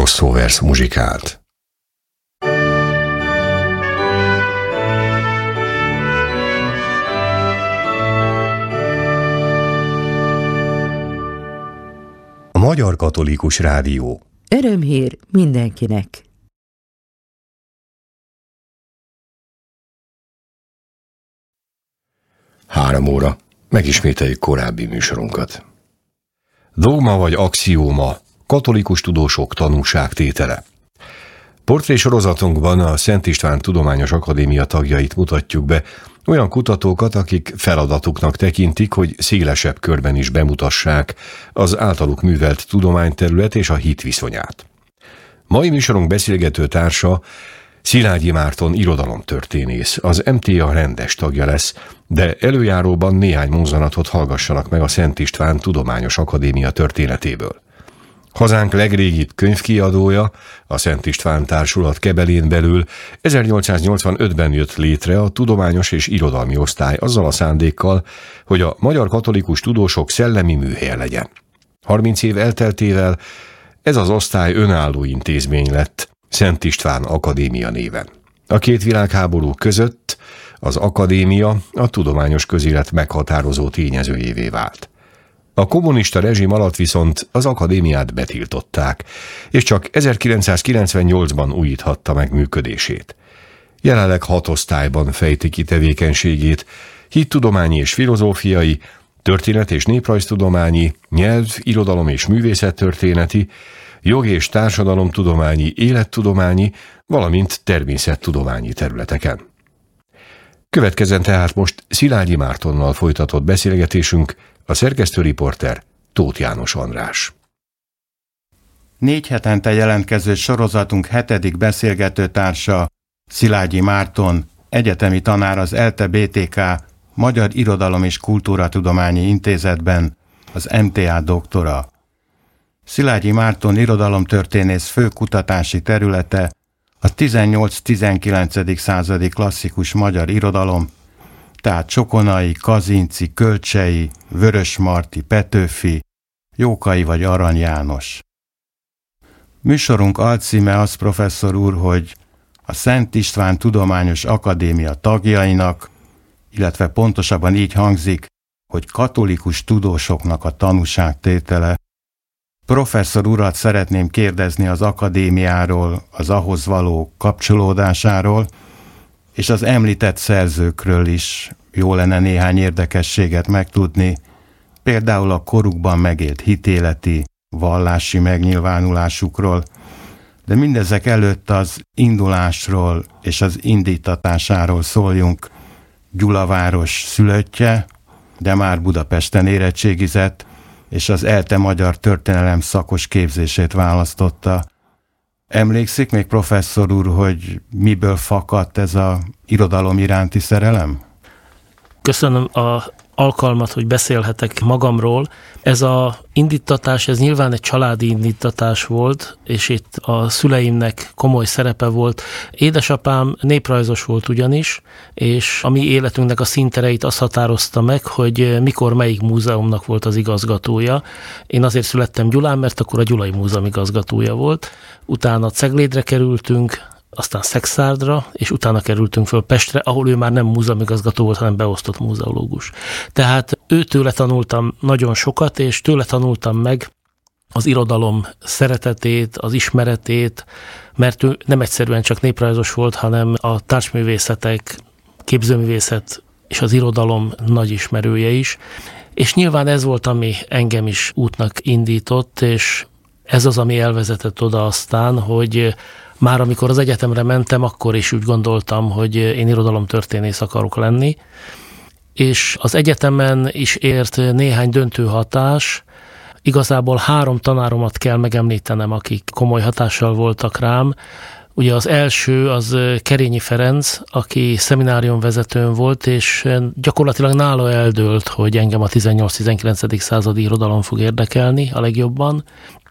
crossover muzsikált. A Magyar Katolikus Rádió. Örömhír mindenkinek! Három óra. Megismételjük korábbi műsorunkat. Dogma vagy axióma, katolikus tudósok tanúságtétele. Portrésorozatunkban a Szent István Tudományos Akadémia tagjait mutatjuk be, olyan kutatókat, akik feladatuknak tekintik, hogy szélesebb körben is bemutassák az általuk művelt tudományterület és a hit viszonyát. Mai műsorunk beszélgető társa Szilágyi Márton irodalomtörténész, az MTA rendes tagja lesz, de előjáróban néhány mozzanatot hallgassanak meg a Szent István Tudományos Akadémia történetéből. Hazánk legrégibb könyvkiadója, a Szent István Társulat kebelén belül 1885-ben jött létre a tudományos és irodalmi osztály azzal a szándékkal, hogy a magyar katolikus tudósok szellemi műhelye legyen. 30 év elteltével ez az osztály önálló intézmény lett, Szent István Akadémia néven. A két világháború között az akadémia a tudományos közélet meghatározó tényezőjévé vált. A kommunista rezsim alatt viszont az akadémiát betiltották, és csak 1998-ban újíthatta meg működését. Jelenleg 6 osztályban fejti ki tevékenységét, hittudományi és filozófiai, történet- és néprajztudományi, nyelv, irodalom és művészettörténeti, jog- és társadalomtudományi, élettudományi, valamint természettudományi területeken. Következzen tehát most Szilágyi Mártonnal folytatott beszélgetésünk, a szerkesztőriporter Tóth János András. 4 hetente jelentkező sorozatunk 7. beszélgetőtársa Szilágyi Márton, egyetemi tanár az ELTE BTK Magyar Irodalom és Kultúratudományi Intézetben, az MTA doktora. Szilágyi Márton irodalomtörténész fő kutatási területe a 18-19. századi klasszikus magyar irodalom, tehát Csokonai, Kazinczy, Kölcsey, Vörösmarty, Petőfi, Jókai vagy Arany János. Műsorunk alcíme az, professzor úr, hogy a Szent István Tudományos Akadémia tagjainak, illetve pontosabban így hangzik, hogy katolikus tudósoknak a tanúságtétele. Professzor urat szeretném kérdezni az akadémiáról, az ahhoz való kapcsolódásáról, és az említett szerzőkről is jó lenne néhány érdekességet megtudni, például a korukban megélt hitéleti, vallási megnyilvánulásukról, de mindezek előtt az indulásról és az indítatásáról szóljunk. Gyulaváros szülöttje, de már Budapesten érettségizett, és az ELTE magyar történelem szakos képzését választotta. Emlékszik még, professzor úr, hogy miből fakadt ez az irodalom iránti szerelem? Köszönöm az alkalmat, hogy beszélhetek magamról. Ez az indítatás, ez nyilván egy családi indítatás volt, és itt a szüleimnek komoly szerepe volt. Édesapám néprajzos volt ugyanis, és a mi életünknek a színtereit azt határozta meg, hogy mikor melyik múzeumnak volt az igazgatója. Én azért születtem Gyulán, mert akkor a Gyulai Múzeum igazgatója volt. Utána Ceglédre kerültünk, aztán Szexárdra, és utána kerültünk föl Pestre, ahol ő már nem múzeumigazgató volt, hanem beosztott múzeológus. Tehát őtőle tanultam nagyon sokat, és tőle tanultam meg az irodalom szeretetét, az ismeretét, mert ő nem egyszerűen csak néprajzos volt, hanem a társművészetek, képzőművészet és az irodalom nagy ismerője is. És nyilván ez volt, ami engem is útnak indított, és ez az, ami elvezetett oda aztán, hogy már amikor az egyetemre mentem, akkor is úgy gondoltam, hogy én irodalomtörténész akarok lenni, és az egyetemen is ért néhány döntő hatás. Igazából 3 tanáromat kell megemlítenem, akik komoly hatással voltak rám. Ugye az első az Kerényi Ferenc, aki szemináriumvezetőn volt, és gyakorlatilag nála eldőlt, hogy engem a 18-19. századi irodalom fog érdekelni a legjobban.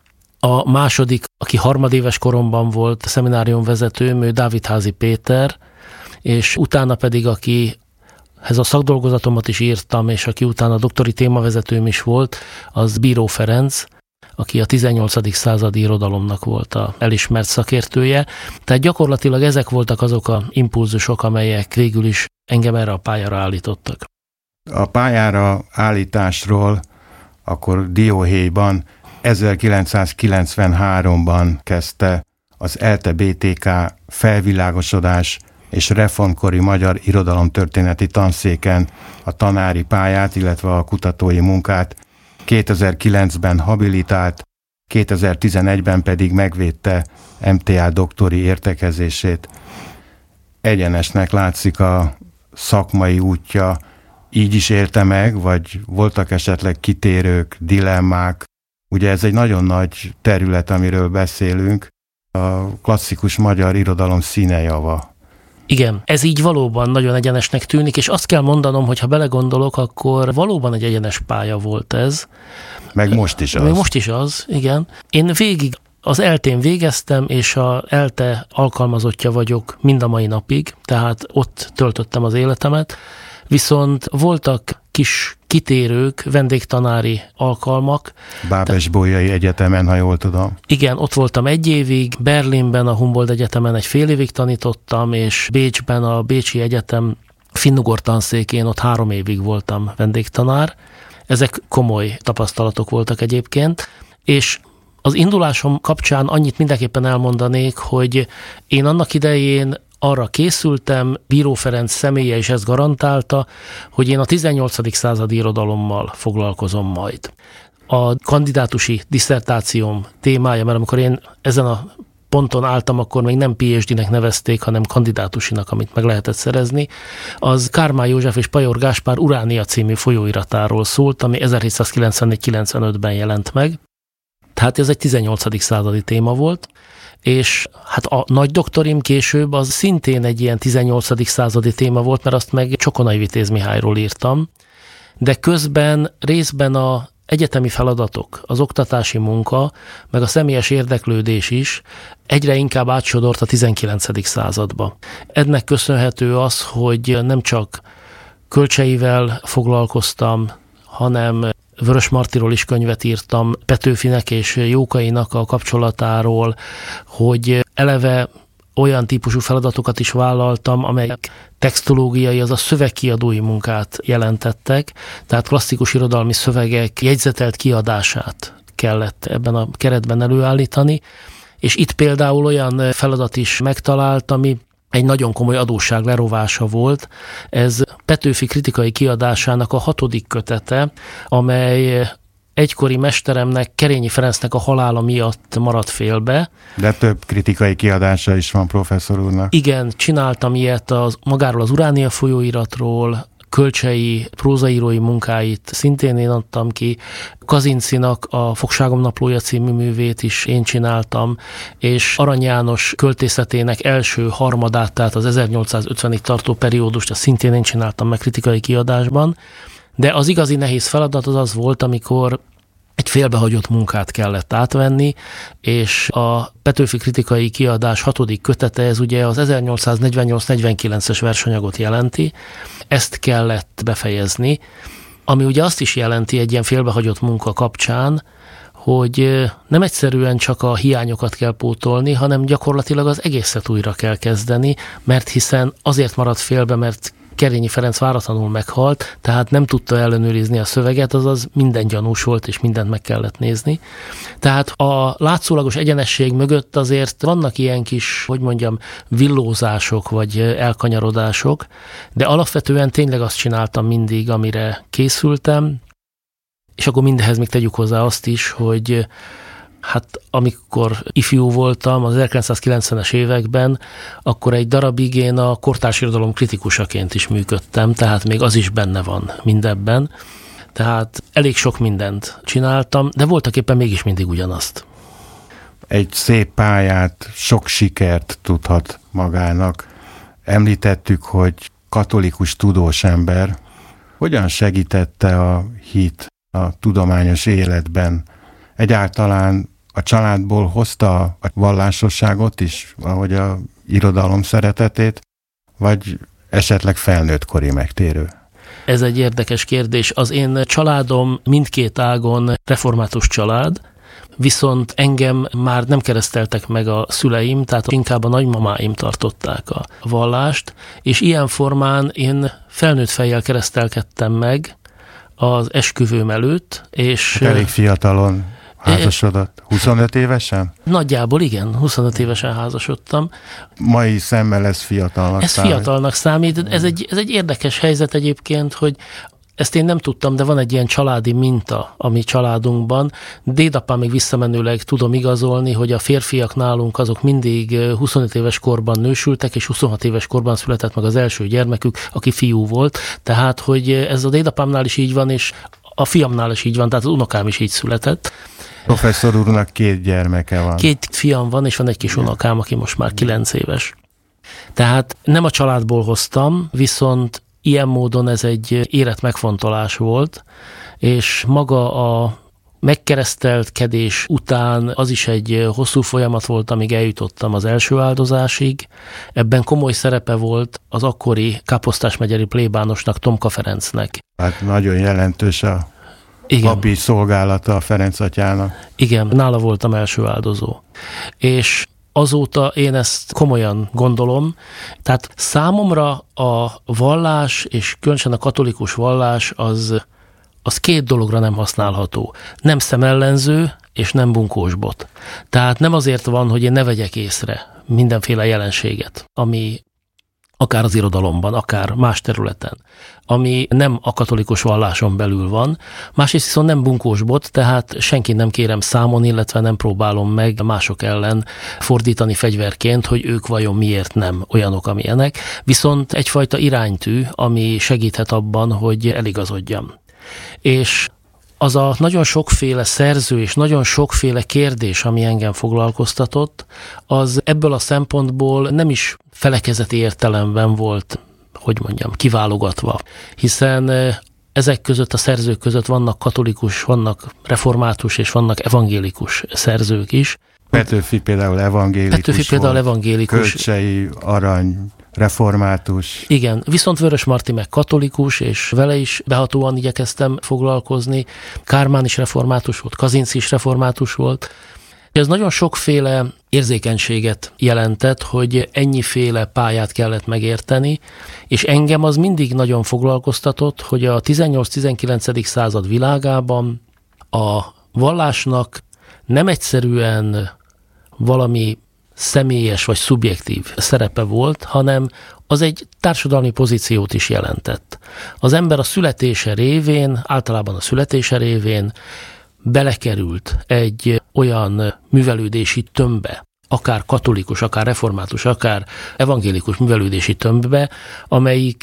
A második, aki harmadéves koromban volt szemináriumvezetőm, ő Dávidházi Péter, és utána pedig, akihez a szakdolgozatomat is írtam, és aki utána doktori témavezetőm is volt, az Bíró Ferenc. aki a 18. századi irodalomnak volt a elismert szakértője. Tehát gyakorlatilag ezek voltak azok a impulzusok, amelyek végül is engem erre a pályára állítottak. A pályára állításról akkor Dióhéjban 1993-ban kezdte az ELTE BTK felvilágosodás és reformkori magyar irodalomtörténeti tanszéken a tanári pályát, illetve a kutatói munkát. 2009-ben habilitált, 2011-ben pedig megvédte MTA doktori értekezését. Egyenesnek látszik a szakmai útja, így is élte meg, vagy voltak esetleg kitérők, dilemmák? Ugye ez egy nagyon nagy terület, amiről beszélünk, a klasszikus magyar irodalom színejava. Igen, ez így valóban nagyon egyenesnek tűnik, és azt kell mondanom, hogy ha belegondolok, akkor valóban egy egyenes pálya volt ez. Meg most is az. Meg most is az, igen. Én végig az ELTE-n végeztem, és a ELTE alkalmazottja vagyok mind a mai napig, tehát ott töltöttem az életemet, viszont voltak kis kitérők, vendégtanári alkalmak. Bábes-Bolyai Egyetemen, ha jól tudom. Igen, ott voltam 1 évig, Berlinben a Humboldt Egyetemen egy fél évig tanítottam, és Bécsben a Bécsi Egyetem finnugor tanszékén ott 3 évig voltam vendégtanár. Ezek komoly tapasztalatok voltak egyébként, és az indulásom kapcsán annyit mindenképpen elmondanék, hogy én annak idején arra készültem, Bíró Ferenc személye is ezt garantálta, hogy én a 18. századi irodalommal foglalkozom majd. A kandidátusi disszertációm témája, mert amikor én ezen a ponton álltam, akkor még nem PhD-nek nevezték, hanem kandidátusinak, amit meg lehetett szerezni, az Kármán József és Pajor Gáspár Uránia című folyóiratáról szólt, ami 1794-95-ben jelent meg. Tehát ez egy 18. századi téma volt, és hát a nagy doktorim később az szintén egy ilyen 18. századi téma volt, mert azt meg Csokonai Vitéz Mihályról írtam, de közben részben a egyetemi feladatok, az oktatási munka, meg a személyes érdeklődés is egyre inkább átsodort a 19. századba. Ennek köszönhető az, hogy nem csak Kölcseivel foglalkoztam, hanem Vörös Martiról is könyvet írtam, Petőfinek és Jókainak a kapcsolatáról, hogy eleve olyan típusú feladatokat is vállaltam, amelyek textológiai, azaz szövegkiadói munkát jelentettek, tehát klasszikus irodalmi szövegek jegyzetelt kiadását kellett ebben a keretben előállítani, és itt például olyan feladat is megtalált, ami egy nagyon komoly adósság lerovása volt. Ez Petőfi kritikai kiadásának a 6. kötete, amely egykori mesteremnek, Kerényi Ferencnek a halála miatt maradt félbe. De több kritikai kiadása is van professzor úrnak. Igen, csináltam ilyet magáról az Uránia folyóiratról, Kölcsei prózaírói munkáit szintén én adtam ki, Kazincinak a Fogságom naplója című művét is én csináltam, és Arany János költészetének első harmadát, tehát az 1850-ig tartó periódust, azt szintén én csináltam meg kritikai kiadásban, de az igazi nehéz feladat az volt, amikor egy félbehagyott munkát kellett átvenni, és a Petőfi kritikai kiadás 6. kötete, ez ugye az 1848-49-es versanyagot jelenti, ezt kellett befejezni, ami ugye azt is jelenti egy ilyen félbehagyott munka kapcsán, hogy nem egyszerűen csak a hiányokat kell pótolni, hanem gyakorlatilag az egészet újra kell kezdeni, mert hiszen azért maradt félbe, mert Kerényi Ferenc váratlanul meghalt, tehát nem tudta ellenőrizni a szöveget, azaz minden gyanús volt, és mindent meg kellett nézni. Tehát a látszólagos egyenesség mögött azért vannak ilyen kis, hogy mondjam, villózások, vagy elkanyarodások, de alapvetően tényleg azt csináltam mindig, amire készültem, és akkor mindehez még tegyük hozzá azt is, hogy hát amikor ifjú voltam, az 1990-es években, akkor egy darabig én a kortárs irodalom kritikusaként is működtem, tehát még az is benne van mindebben. Tehát elég sok mindent csináltam, de voltak éppen mégis mindig ugyanazt. Egy szép pályát, sok sikert tudhat magának. Említettük, hogy katolikus tudós ember. Hogyan segítette a hit a tudományos életben? Egyáltalán a családból hozta a vallásosságot is, ahogy a irodalom szeretetét, vagy esetleg felnőttkori megtérő? Ez egy érdekes kérdés. Az én családom mindkét ágon református család, viszont engem már nem kereszteltek meg a szüleim, tehát inkább a nagymamáim tartották a vallást, és ilyen formán én felnőtt fejjel keresztelkedtem meg az esküvőm előtt, és... Elég fiatalon házasodott. 25 évesen? Nagyjából igen, 25 évesen házasodtam. Mai szemmel ez fiatalnak számít. Ez fiatalnak számít. Ez egy érdekes helyzet egyébként, hogy ezt én nem tudtam, de van egy ilyen családi minta a mi családunkban. Dédapám még visszamenőleg tudom igazolni, hogy a férfiak nálunk azok mindig 25 éves korban nősültek, és 26 éves korban született meg az első gyermekük, aki fiú volt. Tehát, hogy ez a dédapámnál is így van, és a fiamnál is így van, tehát az unokám is így született. Professzor úrnak 2 gyermeke van. 2 fiam van, és van egy kis unokám, aki most már 9 éves. Tehát nem a családból hoztam, viszont ilyen módon ez egy életmegfontolás volt, és maga a megkereszteltkedés után az is egy hosszú folyamat volt, amíg eljutottam az első áldozásig. Ebben komoly szerepe volt az akkori káposztásmegyeri plébánosnak, Tomka Ferencnek. Hát nagyon jelentős a papi szolgálata a Ferenc atyának. Igen, nála voltam első áldozó. És azóta én ezt komolyan gondolom. Tehát számomra a vallás, és különösen a katolikus vallás az 2 dologra nem használható. Nem szemellenző, és nem bunkósbot. Tehát nem azért van, hogy én ne vegyek észre mindenféle jelenséget, ami akár az irodalomban, akár más területen, ami nem a katolikus valláson belül van. Másrészt viszont nem bunkósbot, tehát senkit nem kérem számon, illetve nem próbálom meg mások ellen fordítani fegyverként, hogy ők vajon miért nem olyanok, amilyenek. Viszont egyfajta iránytű, ami segíthet abban, hogy eligazodjam. És az a nagyon sokféle szerző és nagyon sokféle kérdés, ami engem foglalkoztatott, az ebből a szempontból nem is felekezeti értelemben volt, hogy mondjam, kiválogatva. Hiszen ezek között, a szerzők között vannak katolikus, vannak református és vannak evangélikus szerzők is. Petőfi például evangélikus Kölcsei, Arany, református. Igen, viszont Vörös Marti meg katolikus, és vele is behatóan igyekeztem foglalkozni. Kármán is református volt, Kazinczy is református volt. Ez nagyon sokféle érzékenységet jelentett, hogy ennyiféle pályát kellett megérteni, és engem az mindig nagyon foglalkoztatott, hogy a 18-19. Század világában a vallásnak nem egyszerűen valami személyes vagy szubjektív szerepe volt, hanem az egy társadalmi pozíciót is jelentett. Az ember a születése révén, általában a születése révén belekerült egy olyan művelődési tömbbe, akár katolikus, akár református, akár evangélikus művelődési tömbbe, amelyik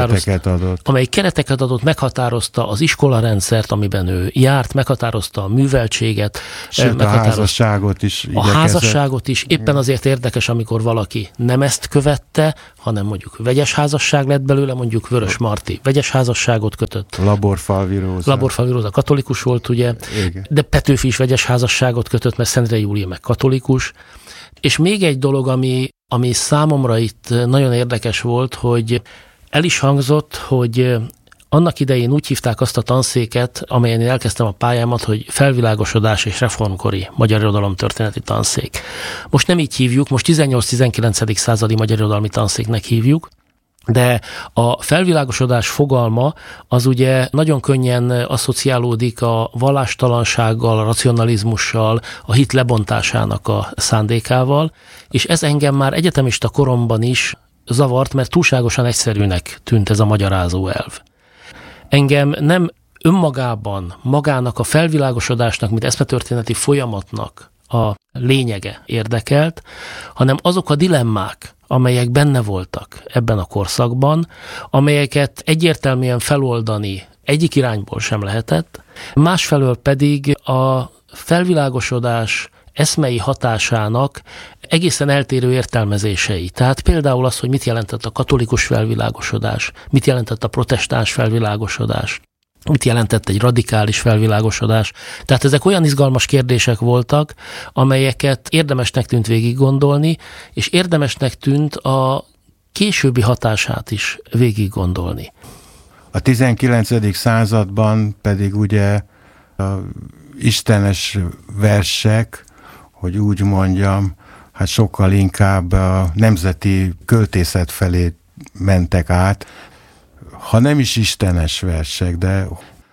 kereteket adott, meghatározta az iskolarendszert, amiben ő járt, meghatározta a műveltséget. Sőt, a házasságot is igyekezett. A házasságot is. Éppen azért érdekes, amikor valaki nem ezt követte, hanem mondjuk vegyes házasság lett belőle, mondjuk Vörös Marti vegyes házasságot kötött. Laborfalvi Róza katolikus volt, ugye, igen. De Petőfi is vegyes házasságot kötött, mert Szentre Júlia meg katolikus. És még egy dolog, ami számomra itt nagyon érdekes volt, hogy el is hangzott, hogy annak idején úgy hívták azt a tanszéket, amelyen én elkezdtem a pályámat, hogy felvilágosodás és reformkori magyar irodalomtörténeti tanszék. Most nem így hívjuk, most 18-19. Századi magyar irodalmi tanszéknek hívjuk, de a felvilágosodás fogalma az ugye nagyon könnyen asszociálódik a vallástalansággal, a racionalizmussal, a hit lebontásának a szándékával, és ez engem már egyetemista koromban is zavart, mert túlságosan egyszerűnek tűnt ez a magyarázó elv. Engem nem önmagában, magának a felvilágosodásnak, mint eszmetörténeti folyamatnak a lényege érdekelt, hanem azok a dilemmák, amelyek benne voltak ebben a korszakban, amelyeket egyértelműen feloldani egyik irányból sem lehetett, másfelől pedig a felvilágosodás eszmei hatásának egészen eltérő értelmezései. Tehát például az, hogy mit jelentett a katolikus felvilágosodás, mit jelentett a protestáns felvilágosodás, mit jelentett egy radikális felvilágosodás. Tehát ezek olyan izgalmas kérdések voltak, amelyeket érdemesnek tűnt végig gondolni, és érdemesnek tűnt a későbbi hatását is végig gondolni. A 19. században pedig ugye a istenes versek, hogy úgy mondjam, hát sokkal inkább a nemzeti költészet felé mentek át, ha nem is istenes versek, de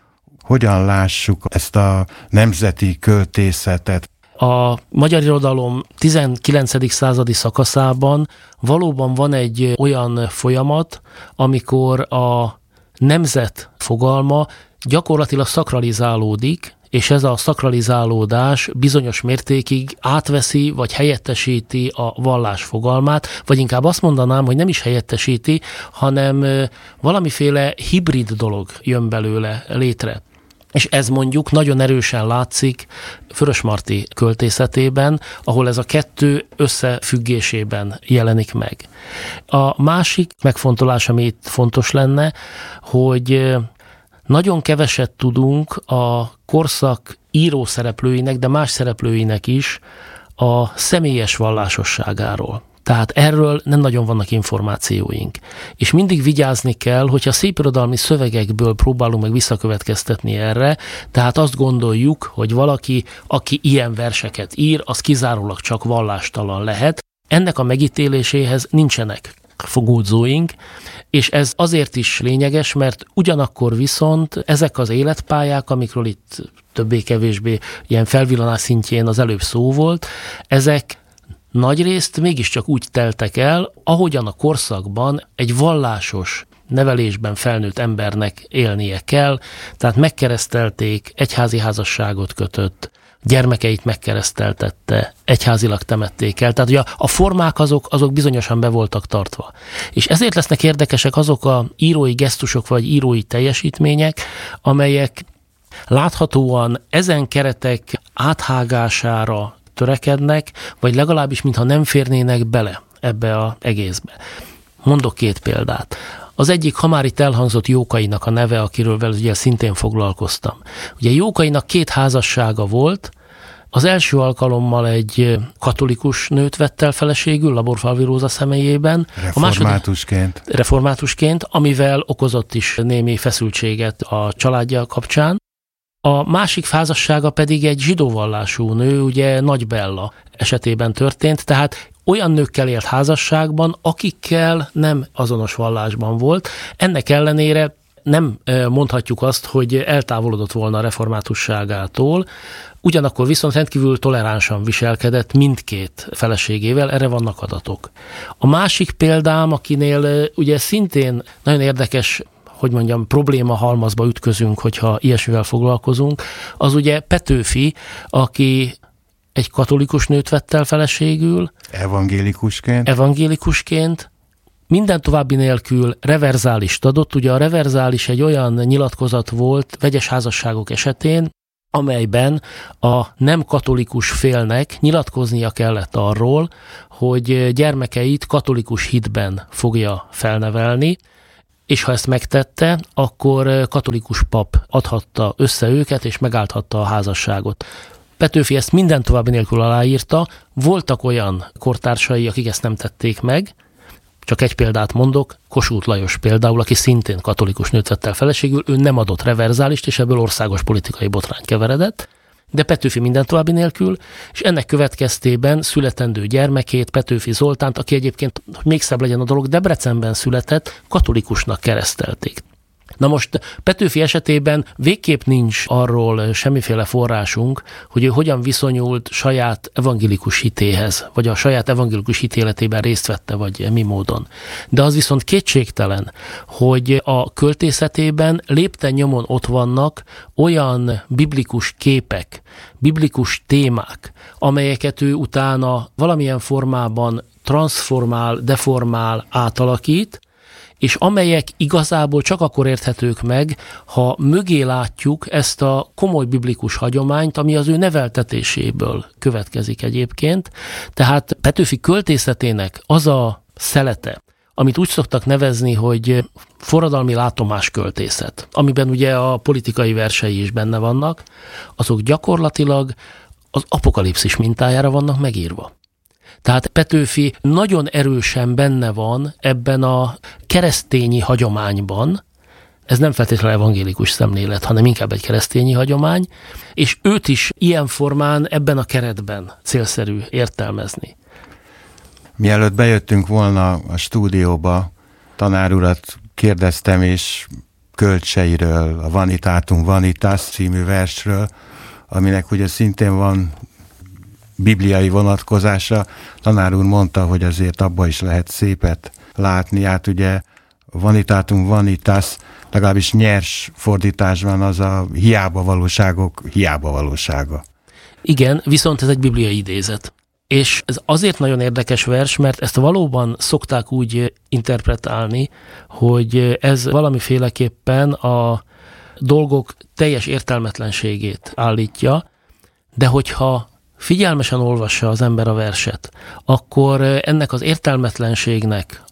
hogyan lássuk ezt a nemzeti költészetet? A magyar irodalom 19. századi szakaszában valóban van egy olyan folyamat, amikor a nemzet fogalma gyakorlatilag szakralizálódik, és ez a szakralizálódás bizonyos mértékig átveszi, vagy helyettesíti a vallás fogalmát, vagy inkább azt mondanám, hogy nem is helyettesíti, hanem valamiféle hibrid dolog jön belőle létre. És ez mondjuk nagyon erősen látszik Vörösmarty költészetében, ahol ez a kettő összefüggésében jelenik meg. A másik megfontolás, ami itt fontos lenne, hogy nagyon keveset tudunk a korszak írószereplőinek, de más szereplőinek is a személyes vallásosságáról. Tehát erről nem nagyon vannak információink. És mindig vigyázni kell, hogyha szépirodalmi szövegekből próbálunk meg visszakövetkeztetni erre, tehát azt gondoljuk, hogy valaki, aki ilyen verseket ír, az kizárólag csak vallástalan lehet. Ennek a megítéléséhez nincsenek fogódzóink, és ez azért is lényeges, mert ugyanakkor viszont ezek az életpályák, amikről itt többé-kevésbé ilyen felvillanás szintjén az előbb szó volt, ezek nagyrészt mégiscsak úgy teltek el, ahogyan a korszakban egy vallásos nevelésben felnőtt embernek élnie kell, tehát megkeresztelték, egyházi házasságot kötött, gyermekeit megkereszteltette, egyházilag temették el. Tehát ugye a formák azok bizonyosan be voltak tartva. És ezért lesznek érdekesek azok a írói gesztusok vagy írói teljesítmények, amelyek láthatóan ezen keretek áthágására törekednek, vagy legalábbis mintha nem férnének bele ebbe az egészbe. Mondok két példát. Az egyik, ha már itt elhangzott Jókainak a neve, akiről ugye szintén foglalkoztam. Ugye Jókainak 2 házassága volt, az első alkalommal egy katolikus nőt vett el feleségül, Laborfalvi Róza személyében. Reformátusként, amivel okozott is némi feszültséget a családja kapcsán. A másik házassága pedig egy zsidó vallású nő, ugye Nagy Bella esetében történt, tehát olyan nőkkel élt házasságban, akikkel nem azonos vallásban volt. Ennek ellenére nem mondhatjuk azt, hogy eltávolodott volna a reformátusságától, ugyanakkor viszont rendkívül toleránsan viselkedett mindkét feleségével, erre vannak adatok. A másik példám, akinél ugye szintén nagyon érdekes, hogy mondjam, probléma halmazba ütközünk, hogyha ilyesmivel foglalkozunk, az ugye Petőfi, aki egy katolikus nőt vett el feleségül. Evangélikusként. Minden további nélkül reverzálist adott. Ugye a reverzális egy olyan nyilatkozat volt vegyes házasságok esetén, amelyben a nem katolikus félnek nyilatkoznia kellett arról, hogy gyermekeit katolikus hitben fogja felnevelni, és ha ezt megtette, akkor katolikus pap adhatta össze őket, és megállthatta a házasságot. Petőfi ezt minden további nélkül aláírta, voltak olyan kortársai, akik ezt nem tették meg, csak egy példát mondok, Kossuth Lajos például, aki szintén katolikus nőt vett el feleségül, ő nem adott reverzálist, és ebből országos politikai botrány keveredett, de Petőfi minden további nélkül, és ennek következtében születendő gyermekét, Petőfi Zoltánt, aki egyébként, hogy még szebb legyen a dolog, Debrecenben született, katolikusnak keresztelték. Na most Petőfi esetében végképp nincs arról semmiféle forrásunk, hogy ő hogyan viszonyult saját evangélikus hitéhez, vagy a saját evangélikus hitéletében részt vette, vagy mi módon. De az viszont kétségtelen, hogy a költészetében lépten nyomon ott vannak olyan biblikus képek, biblikus témák, amelyeket ő utána valamilyen formában transformál, deformál, átalakít, és amelyek igazából csak akkor érthetők meg, ha mögé látjuk ezt a komoly biblikus hagyományt, ami az ő neveltetéséből következik egyébként. Tehát Petőfi költészetének az a szelete, amit úgy szoktak nevezni, hogy forradalmi látomás költészet, amiben ugye a politikai versei is benne vannak, azok gyakorlatilag az apokalipszis mintájára vannak megírva. Tehát Petőfi nagyon erősen benne van ebben a keresztényi hagyományban, ez nem feltétlenül evangélikus szemlélet, hanem inkább egy keresztényi hagyomány, és őt is ilyen formán ebben a keretben célszerű értelmezni. Mielőtt bejöttünk volna a stúdióba, tanár urat kérdeztem, és Kölcseiről, a Vanitatum Vanitas című versről, aminek ugye szintén van bibliai vonatkozása. Tanár úr mondta, hogy azért abba is lehet szépet látni. Hát ugye Vanitatum Vanitas, legalábbis nyers fordításban az a hiába valóságok hiába valósága. Igen, viszont ez egy bibliai idézet. És ez azért nagyon érdekes vers, mert ezt valóban szokták úgy interpretálni, hogy ez valamiféleképpen a dolgok teljes értelmetlenségét állítja, de hogyha figyelmesen olvassa az ember a verset, akkor ennek az értelmetlenségnek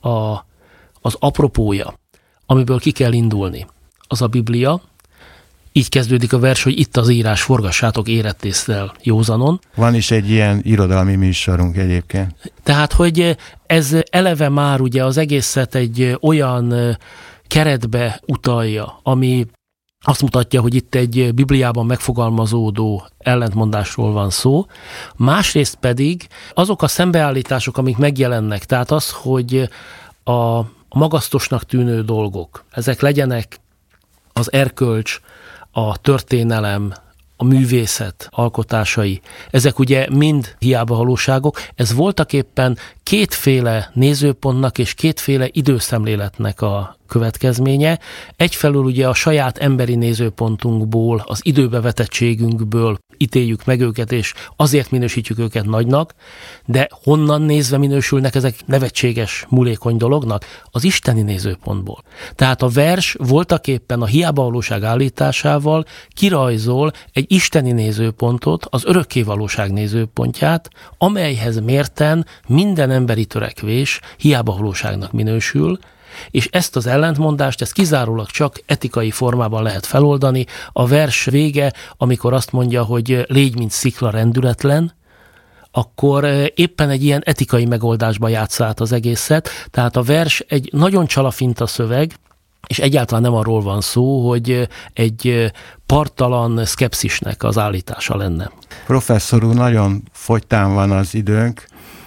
az apropója, amiből ki kell indulni, az a Biblia. Így kezdődik a vers, hogy itt az írás, forgassátok érett észszel józanon. Van is egy ilyen irodalmi műsorunk egyébként. Tehát, hogy ez eleve már ugye az egészet egy olyan keretbe utalja, ami azt mutatja, hogy itt egy Bibliában megfogalmazódó ellentmondásról van szó. Másrészt pedig azok a szembeállítások, amik megjelennek, tehát az, hogy a magasztosnak tűnő dolgok, ezek legyenek az erkölcs, a történelem, a művészet alkotásai, ezek ugye mind hiába valóságok. Ez voltaképpen kétféle nézőpontnak és kétféle időszemléletnek a következménye. Egyfelől ugye a saját emberi nézőpontunkból, az időbevetettségünkből ítéljük meg őket, és azért minősítjük őket nagynak, de honnan nézve minősülnek ezek nevetséges, mulékony dolognak? Az isteni nézőpontból. Tehát a vers voltaképpen a hiába valóság állításával kirajzol egy isteni nézőpontot, az örökké valóság nézőpontját, amelyhez mérten minden emberi törekvés hiába valóságnak minősül, és ezt az ellentmondást, ezt kizárólag csak etikai formában lehet feloldani. A vers vége, amikor azt mondja, hogy légy, mint szikla rendületlen, akkor éppen egy ilyen etikai megoldásba játssza át az egészet. Tehát a vers egy nagyon csalafinta szöveg, és egyáltalán nem arról van szó, hogy egy parttalan szkepszisnek az állítása lenne. Professzor úr, nagyon fogytán van az időnk,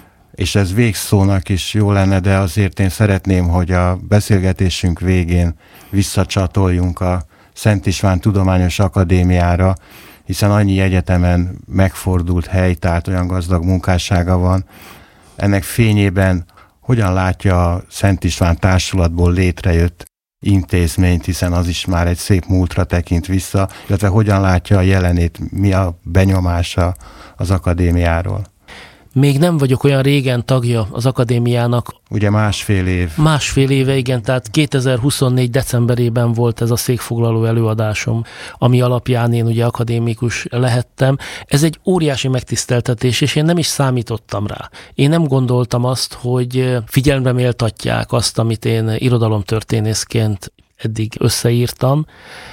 és ez végszónak is jó lenne, de azért én szeretném, hogy a beszélgetésünk végén visszacsatoljunk a Szent István Tudományos Akadémiára, hiszen annyi egyetemen megfordult hely, tehát olyan gazdag munkássága van. Ennek fényében hogyan látja a Szent István társulatból létrejött intézményt, hiszen az is már egy szép múltra tekint vissza, illetve hogyan látja a jelenét, mi a benyomása az akadémiáról? Még nem vagyok olyan régen tagja az akadémiának. Ugye másfél év. Másfél éve, igen, tehát 2024. decemberében volt ez a székfoglaló előadásom, ami alapján én ugye akadémikus lehettem. Ez egy óriási megtiszteltetés, és én nem is számítottam rá. Én nem gondoltam azt, hogy figyelemre méltatják azt, amit én irodalomtörténészként eddig összeírtam,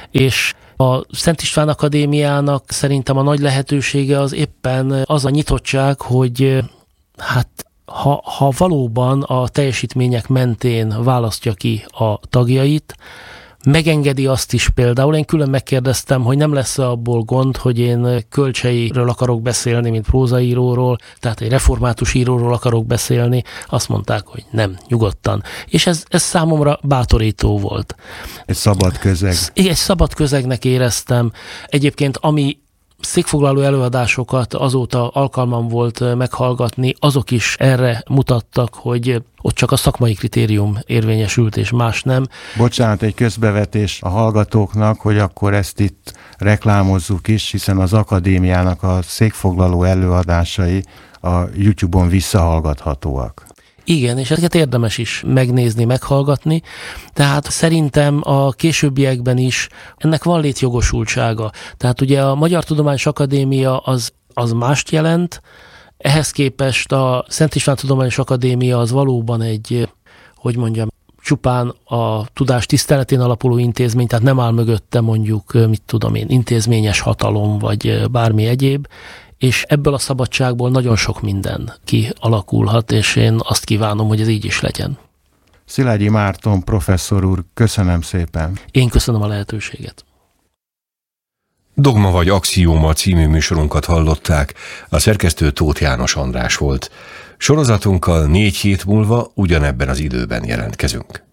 és a Szent István Akadémiának szerintem a nagy lehetősége az éppen az a nyitottság, hogy hát ha valóban a teljesítmények mentén választja ki a tagjait, megengedi azt is például, én külön megkérdeztem, hogy nem lesz abból gond, hogy én Kölcseiről akarok beszélni, mint prózaíróról, tehát egy református íróról akarok beszélni, azt mondták, hogy nem, nyugodtan. És ez számomra bátorító volt. Egy szabad közeg. Egy szabad közegnek éreztem. Egyébként ami székfoglaló előadásokat azóta alkalmam volt meghallgatni, azok is erre mutattak, hogy ott csak a szakmai kritérium érvényesült, és más nem. Bocsánat, egy közbevetés a hallgatóknak, hogy akkor ezt itt reklámozzuk is, hiszen az akadémiának a székfoglaló előadásai a YouTube-on visszahallgathatóak. Igen, és ezeket érdemes is megnézni, meghallgatni. Tehát szerintem a későbbiekben is ennek van létjogosultsága. Tehát ugye a Magyar Tudományos Akadémia az mást jelent, ehhez képest a Szent István Tudományos Akadémia az valóban egy, hogy mondjam, csupán a tudás tiszteletén alapuló intézmény, tehát nem áll mögötte mondjuk, mit tudom én, intézményes hatalom, vagy bármi egyéb, és ebből a szabadságból nagyon sok minden kialakulhat, és én azt kívánom, hogy ez így is legyen. Szilágyi Márton professzor úr, köszönöm szépen. Én köszönöm a lehetőséget. Dogma vagy axióma című műsorunkat hallották, a szerkesztő Tóth János András volt. Sorozatunkkal 4 hét múlva ugyanebben az időben jelentkezünk.